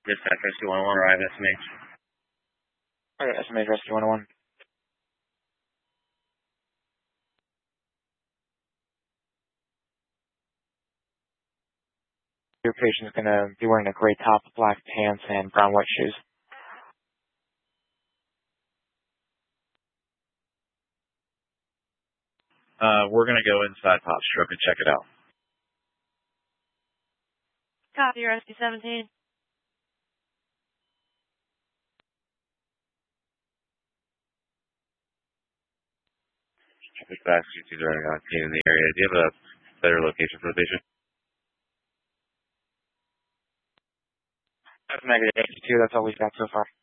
Dispatch Rescue 101, arrive SMH. Okay, SMH Rescue 101. Your patient's going to be wearing a gray top, black pants, and brown white shoes. We're going to go inside Pop Stroke and check it out. Copy, Rescue 17. Dispatch, GT's running on scene in the area. Do you have a better location for the patient? That's negative 82, that's all we've got so far.